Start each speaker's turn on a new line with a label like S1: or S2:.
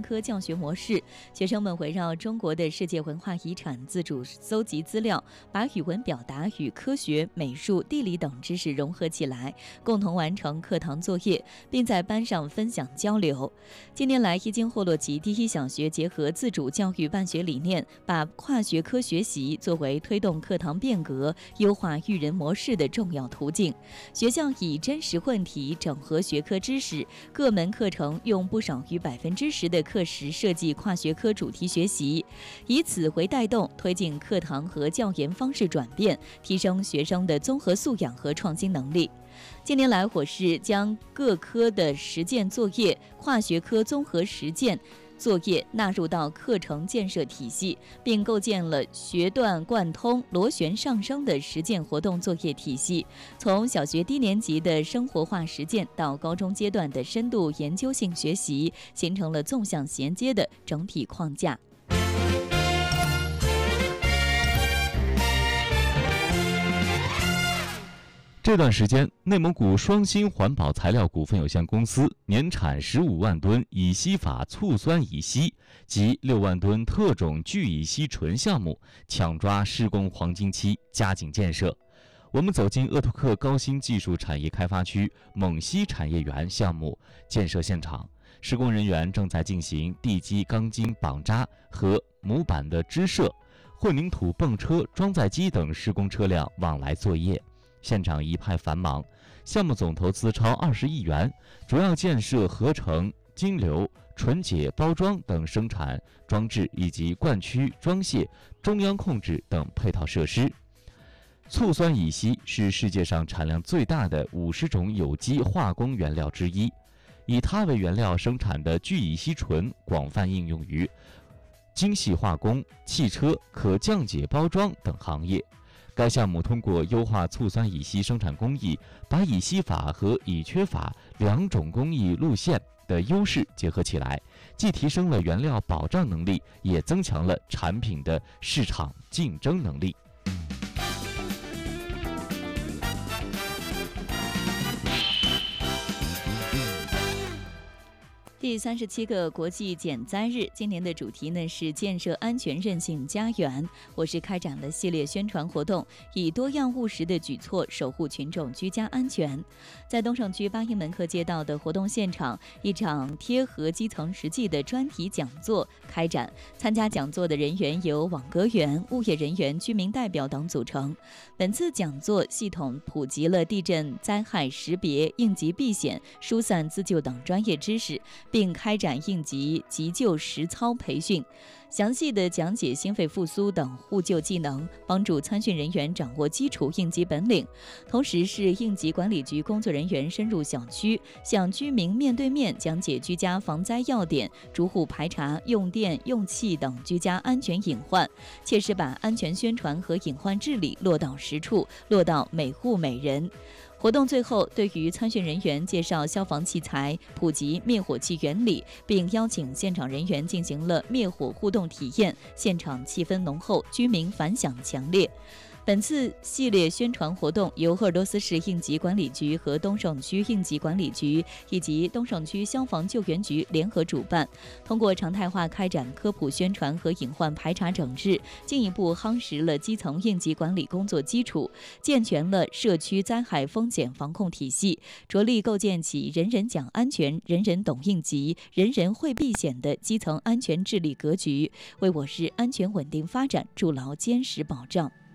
S1: 科教学模式，学生们围绕中国的世界文化遗产自主搜集资料，把语文表达与科学、美术、地理等知识融合起来，共同完成课堂作业，并在班上分享交流。近年来，伊金霍洛旗第一小学结合自主教育办学理念，把跨学科学习作为推动课堂变革、优化育人模式的重要途径。学校以真实混题整合学科知识，各门课程用不少于10%的课时设计跨学科主题学习，以此为带动，推进课堂和教研方式转变，提升学生的综合素养和创新能力。近年来，我市将各科的实践作业、跨学科综合实践作业纳入到课程建设体系，并构建了学段贯通、螺旋上升的实践活动作业体系。从小学低年级的生活化实践到高中阶段的深度研究性学习，形成了纵向衔接的整体框架。
S2: 这段时间，内蒙古双锌环保材料股份有限公司年产15万吨乙烯法醋酸乙烯及6万吨特种聚乙烯醇项目抢抓施工黄金期，加紧建设。我们走进鄂图克高新技术产业开发区蒙西产业园项目建设现场，施工人员正在进行地基钢筋绑扎和模板的支设，混凝土泵车、装载机等施工车辆往来作业。现场一派繁忙，项目总投资超20亿元，主要建设合成、金流、纯解包装等生产装置以及灌区、装卸、中央控制等配套设施。醋酸乙烯是世界上产量最大的50种有机化工原料之一，以它为原料生产的聚乙烯醇广泛应用于精细化工、汽车、可降解包装等行业。该项目通过优化醋酸乙烯生产工艺，把乙烯法和乙炔法两种工艺路线的优势结合起来，既提升了原料保障能力，也增强了产品的市场竞争能力。
S1: 第37个国际减灾日，今年的主题呢是建设安全韧性家园。我市开展了系列宣传活动，以多样务实的举措守护群众居家安全。在东胜区巴音门客街道的活动现场，一场贴合基层实际的专题讲座开展。参加讲座的人员由网格员、物业人员、居民代表等组成。本次讲座系统普及了地震灾害识别、应急避险、疏散自救等专业知识，并开展应急急救实操培训，详细的讲解心肺复苏等互救技能，帮助参训人员掌握基础应急本领。同时是应急管理局工作人员深入小区，向居民面对面讲解居家防灾要点，逐户排查用电、用气等居家安全隐患，切实把安全宣传和隐患治理落到实处，落到每户每人。活动最后，对于参训人员介绍消防器材，普及灭火器原理，并邀请现场人员进行了灭火互动体验，现场气氛浓厚，居民反响强烈。本次系列宣传活动由鄂尔多斯市应急管理局和东胜区应急管理局以及东胜区消防救援局联合主办，通过常态化开展科普宣传和隐患排查整治，进一步夯实了基层应急管理工作基础，健全了社区灾害风险防控体系，着力构建起人人讲安全、人人懂应急、人人会避险的基层安全治理格局，为我市安全稳定发展筑牢坚实保障。